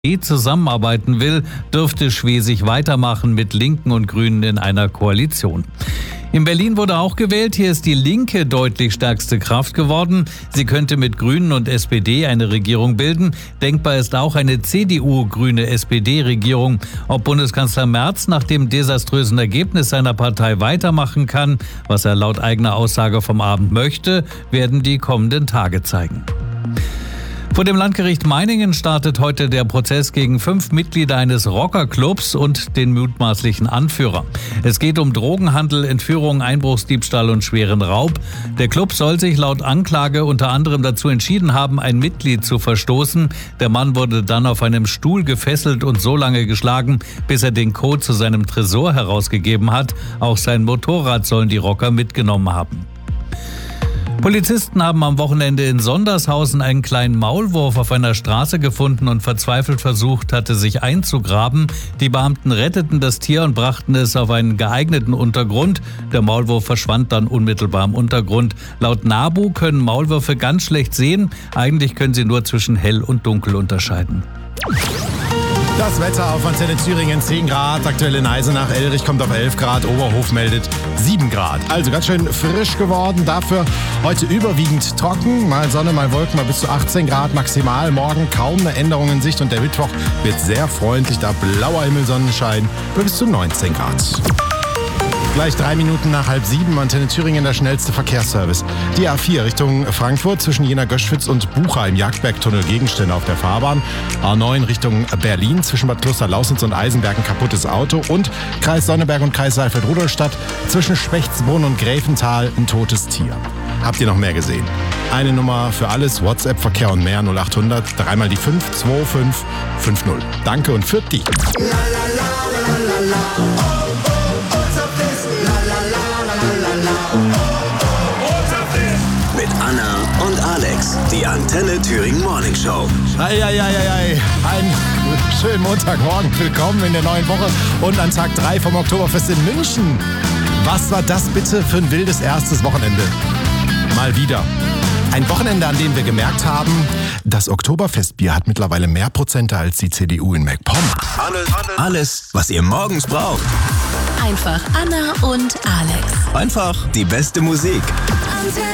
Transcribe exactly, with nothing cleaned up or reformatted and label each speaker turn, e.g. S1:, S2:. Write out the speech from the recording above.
S1: zusammenarbeiten will, dürfte Schwesig weitermachen mit Linken und Grünen in einer Koalition. In Berlin wurde auch gewählt. Hier ist die Linke deutlich stärkste Kraft geworden. Sie könnte mit Grünen und S P D eine Regierung bilden. Denkbar ist auch eine C D U-Grüne-S P D-Regierung. Ob Bundeskanzler Merz nach dem desaströsen Ergebnis seiner Partei weitermachen kann, was er laut eigener Aussage vom Abend möchte, werden die kommenden Tage zeigen. Vor dem Landgericht Meiningen startet heute der Prozess gegen fünf Mitglieder eines Rockerclubs und den mutmaßlichen Anführer. Es geht um Drogenhandel, Entführung, Einbruchsdiebstahl und schweren Raub. Der Club soll sich laut Anklage unter anderem dazu entschieden haben, ein Mitglied zu verstoßen. Der Mann wurde dann auf einem Stuhl gefesselt und so lange geschlagen, bis er den Code zu seinem Tresor herausgegeben hat. Auch sein Motorrad sollen die Rocker mitgenommen haben. Polizisten haben am Wochenende in Sondershausen einen kleinen Maulwurf auf einer Straße gefunden und verzweifelt versucht hatte, sich einzugraben. Die Beamten retteten das Tier und brachten es auf einen geeigneten Untergrund. Der Maulwurf verschwand dann unmittelbar im Untergrund. Laut NABU können Maulwürfe ganz schlecht sehen. Eigentlich können sie nur zwischen hell und dunkel unterscheiden.
S2: Das Wetter auf Antenne Thüringen zehn Grad, aktuell in Eisenach. Elrich kommt auf elf Grad, Oberhof meldet sieben Grad. Also ganz schön frisch geworden, dafür heute überwiegend trocken. Mal Sonne, mal Wolken, mal bis zu achtzehn Grad maximal. Morgen kaum eine Änderung in Sicht und der Mittwoch wird sehr freundlich, da blauer Himmel, Sonnenschein bis zu neunzehn Grad. Gleich drei Minuten nach halb sieben, Antenne Thüringen, der schnellste Verkehrsservice. Die A vier Richtung Frankfurt zwischen Jena-Göschwitz und Bucha im Jagdbergtunnel Gegenstände auf der Fahrbahn. A neun Richtung Berlin zwischen Bad Kloster-Lausitz und Eisenberg ein kaputtes Auto. Und Kreis Sonneberg und Kreis Saalfeld-Rudolstadt zwischen Spechtsbrunn und Gräfenthal ein totes Tier. Habt ihr noch mehr gesehen? Eine Nummer für alles, WhatsApp, Verkehr und mehr null achthundert, dreimal die fünf zwei fünf fünf null. Danke und für die.
S3: Mit Anna und Alex, die Antenne Thüringen Morning Show.
S2: Eieieiei, einen schönen Montagmorgen, willkommen in der neuen Woche und an Tag drei vom Oktoberfest in München. Was war das bitte für ein wildes erstes Wochenende? Mal wieder. Ein Wochenende, an dem wir gemerkt haben, das Oktoberfestbier hat mittlerweile mehr Prozente als die C D U in MacPom.
S3: Alles, alles, was ihr morgens braucht.
S4: Einfach Anna und Alex.
S3: Einfach die beste Musik.